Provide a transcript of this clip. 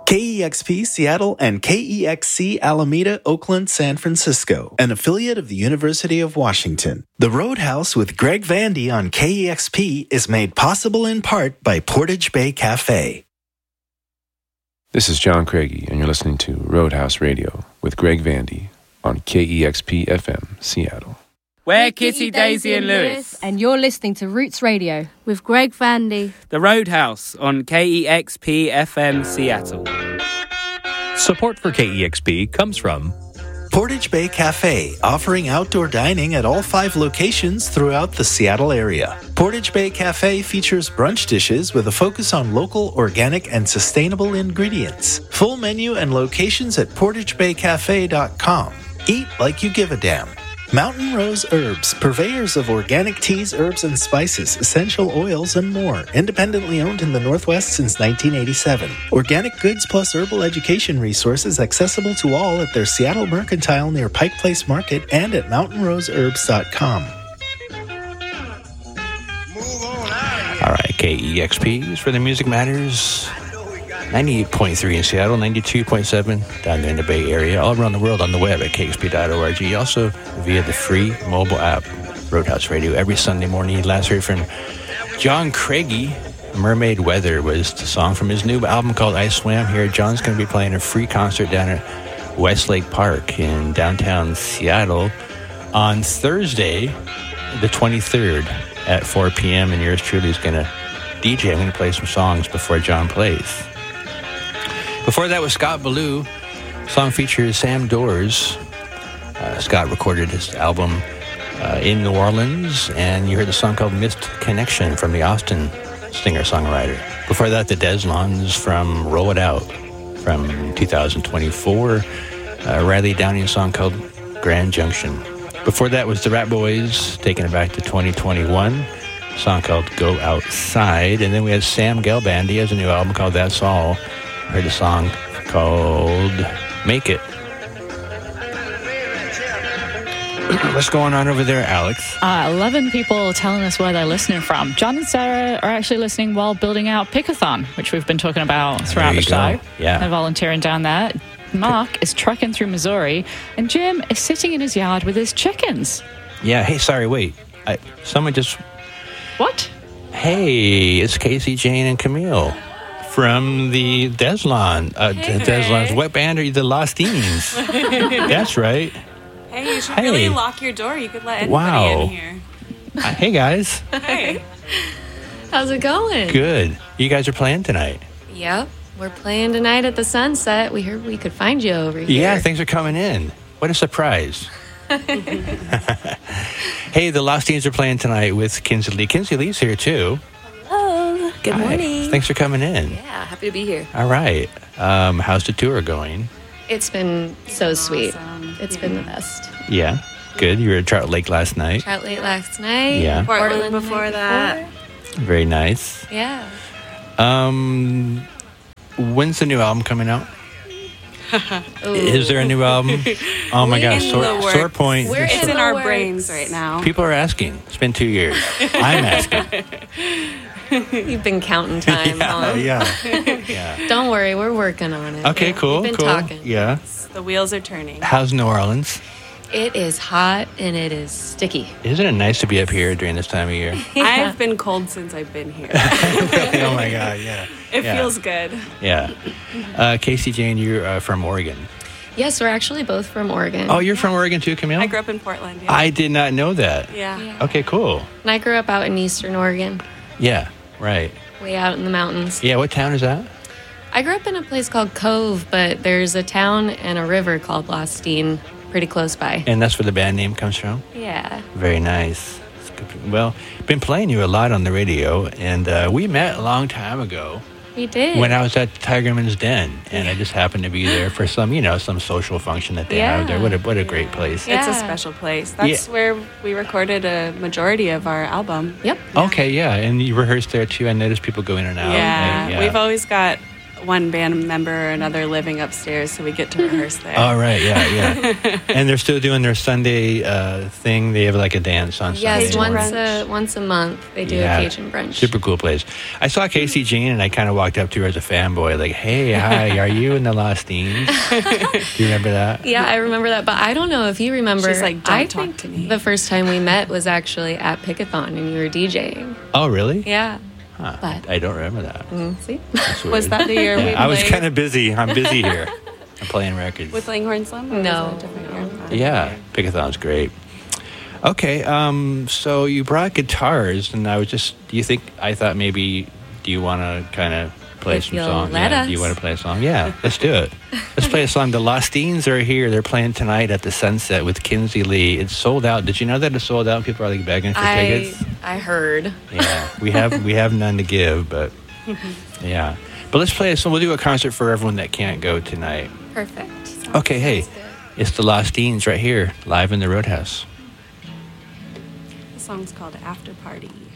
KEXP Seattle and KEXC Alameda, Oakland, San Francisco, an affiliate of the University of Washington. The Roadhouse with Greg Vandy on KEXP is made possible in part by Portage Bay Cafe. This is John Craigie, and you're listening to Roadhouse Radio with Greg Vandy on KEXP FM, Seattle. We're Kitty, Daisy and Lewis. And you're listening to Roots Radio with Greg Vandy. The Roadhouse on KEXP FM, Seattle. Support for KEXP comes from Portage Bay Cafe, offering outdoor dining at all 5 locations throughout the Seattle area. Portage Bay Cafe features brunch dishes with a focus on local, organic, and sustainable ingredients. Full menu and locations at portagebaycafe.com. Eat like you give a damn. Mountain Rose Herbs, purveyors of organic teas, herbs and spices, essential oils, and more. Independently owned in the Northwest since 1987. Organic goods plus herbal education resources accessible to all at their Seattle Mercantile near Pike Place Market and at mountainroseherbs.com. All right, KEXP is for the music matters. 98.3 in Seattle, 92.7 down there in the Bay Area, all around the world on the web at kexp.org. Also via the free mobile app, Roadhouse Radio, every Sunday morning. Last heard from John Craigie. Mermaid Weather was the song from his new album called I Swam Here. John's going to be playing a free concert down at Westlake Park in downtown Seattle on Thursday, the 23rd at 4 p.m. And yours truly is going to DJ. I'm going to play some songs before John plays. Before that was Scott Ballou. The song features Sam Doors. Scott recorded his album in New Orleans, and you heard the song called Missed Connection from the Austin singer-songwriter. Before that, the Deslons from Roll It Out from 2024. Riley Downey's song called Grand Junction. Before that was the Rat Boys, taking it back to 2021. A song called Go Outside. And then we had Sam Gelband. He has a new album called That's All. I heard a song called Make It. What's going on over there, Alex? 11 people telling us where they're listening from. John and Sarah are actually listening while building out Pickathon, which we've been talking about throughout the show. Yeah. They're volunteering down there. Mark is trekking through Missouri, and Jim is sitting in his yard with his chickens. Yeah, hey, sorry, wait. Someone just... What? Hey, it's Casey, Jane, and Camille from the Deslon. Deslon's what band are you? The Lostines. That's right. Hey, you should really lock your door. You could let anybody in here. Hey, guys. Hey. How's it going? Good. You guys are playing tonight. Yep. We're playing tonight at the Sunset. We heard we could find you over here. Yeah, things are coming in. What a surprise. Hey, the Lostines are playing tonight with Kinsley Lee. Kinsley Lee's here, too. Hello. Good Hi. morning. Thanks for coming in. Yeah, happy to be here. All right. How's the tour going? It's been so sweet. It's been the best. Yeah. Good. You were at Trout Lake last night. Trout Lake last night. Yeah. Portland before that. Very nice. Yeah. When's the new album coming out? Is there a new album? Oh my gosh, Sore Point. It's in our brains right now. People are asking. It's been 2 years. I'm asking. You've been counting time, huh? Yeah. Don't worry, we're working on it. Okay, cool. We've been talking. Yeah. The wheels are turning. How's New Orleans? It is hot and it is sticky. Isn't it nice to be up here during this time of year? I've been cold since I've been here. Really? Oh my God, yeah. It feels good. Yeah. Casey Jane, you're from Oregon. Yes, we're actually both from Oregon. Oh, you're from Oregon too, Camille? I grew up in Portland. Yeah. I did not know that. Yeah. Okay, cool. And I grew up out in Eastern Oregon. Yeah, right. Way out in the mountains. Yeah, what town is that? I grew up in a place called Cove, but there's a town and a river called Lostine pretty close by. And that's where the band name comes from? Yeah. Very nice. Well, been playing you a lot on the radio, and we met a long time ago. We did. When I was at Tigerman's Den, and I just happened to be there for some social function that they have there. What a great place. It's a special place. That's where we recorded a majority of our album. Yep. Okay, yeah, and you rehearsed there too. I noticed people go in and out. Yeah. We've always got one band member or another living upstairs, so we get to rehearse there. All right, yeah. And they're still doing their Sunday thing. They have like a dance on Yes, Sunday. once a month they do a Cajun brunch. Super cool place. I saw Casey Jean, and I kind of walked up to her as a fanboy, like, "Hey, hi, are you in the Lostines?" Do you remember that? Yeah, I remember that, but I don't know if you remember. She's like, "Don't I talk think to me." The first time we met was actually at Pickathon, and you were DJing. Oh, really? Yeah. Huh. But I don't remember that. See, That's weird. Was that the year we I was played kind of busy. I'm busy here. I'm playing records. with Langhorne Slim? Or No. was that a different year? Yeah, Pickathon's great. Okay, so you brought guitars, and I thought maybe, do you want to kind of play If some you'll songs? let Yeah, us. do you want to play a song? Yeah, let's do it. Let's play a song. The Lostines are here. They're playing tonight at the Sunset with Kinsey Lee. It's sold out. Did you know that it's sold out? People are like begging for tickets. I heard. Yeah, we have none to give, but yeah. But let's play a song. We'll do a concert for everyone that can't go tonight. Perfect. Okay, hey, it's the Lostines right here, live in the Roadhouse. The song's called After Party.